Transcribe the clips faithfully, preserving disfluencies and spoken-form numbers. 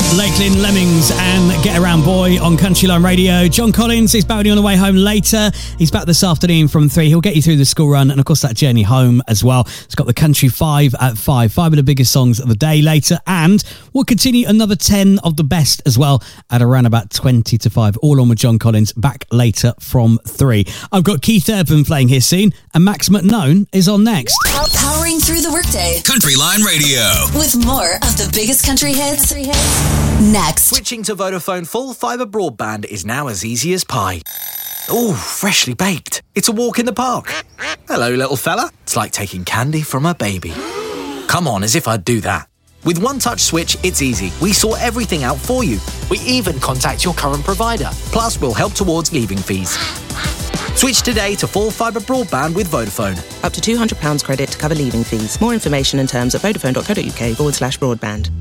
Lakeland Lemmings and Get Around Boy on Country Line Radio. John Collins is back with you on the way home later. He's back this afternoon from three. He'll get you through the school run and, of course, that journey home as well. It's got the Country Five at five. Five of the biggest songs of the day later. And we'll continue another ten of the best as well at around about twenty to five. All on with John Collins back later from three. I've got Keith Urban playing here soon and Max McKnone is on next. Powering through the workday. Country Line Radio. With more of the biggest country hits. Country hits. Next. Switching to Vodafone full fibre broadband is now as easy as pie. Ooh, freshly baked. It's a walk in the park. Hello, little fella. It's like taking candy from a baby. Come on, as if I'd do that. With One Touch Switch, it's easy. We sort everything out for you. We even contact your current provider. Plus, we'll help towards leaving fees. Switch today to full fibre broadband with Vodafone. Up to two hundred pounds credit to cover leaving fees. More information and terms at vodafone.co.uk forward slash broadband.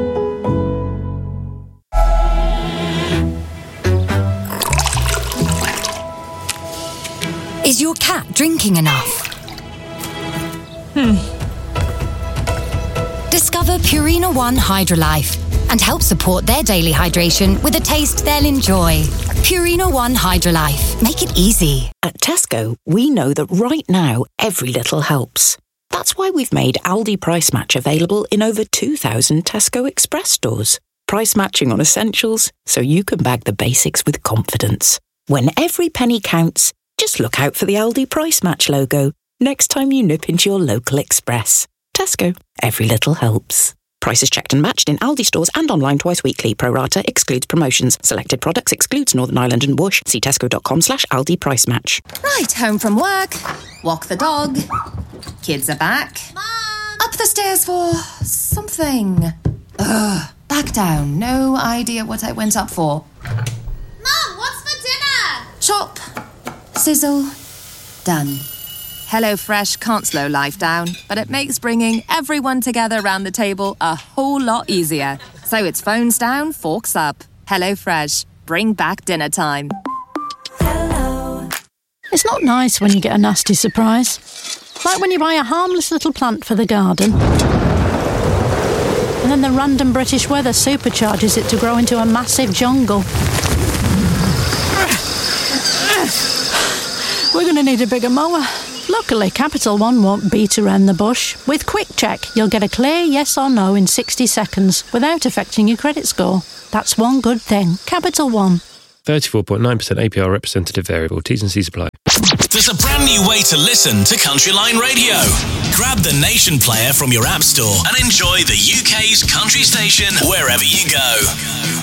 Is your cat drinking enough? Hmm. Discover Purina One Hydrolife and help support their daily hydration with a taste they'll enjoy. Purina One Hydrolife. Make it easy. At Tesco, we know that right now, every little helps. That's why we've made Aldi Price Match available in over two thousand Tesco Express stores. Price matching on essentials, so you can bag the basics with confidence. When every penny counts, just look out for the Aldi Price Match logo next time you nip into your local Express. Tesco, every little helps. Prices checked and matched in Aldi stores and online twice weekly. Pro rata excludes promotions. Selected products excludes Northern Ireland and Whoosh. See tesco.com slash Aldi Price Match. Right, home from work. Walk the dog. Kids are back. Mom! Up the stairs for something. Ugh, back down. No idea what I went up for. Mom, what's for dinner? Chop. Sizzle. Done. HelloFresh can't slow life down, but it makes bringing everyone together around the table a whole lot easier. So it's phones down, forks up. HelloFresh. Bring back dinner time. Hello. It's not nice when you get a nasty surprise. Like when you buy a harmless little plant for the garden. And then the random British weather supercharges it to grow into a massive jungle. We're going to need a bigger mower. Luckily, Capital One won't beat around the bush. With Quick Check, you'll get a clear yes or no in sixty seconds without affecting your credit score. That's one good thing. Capital One. thirty-four point nine percent A P R representative variable. T's and C's apply. There's a brand new way to listen to Country Line Radio. Grab the Nation player from your app store and enjoy the U K's country station wherever you go.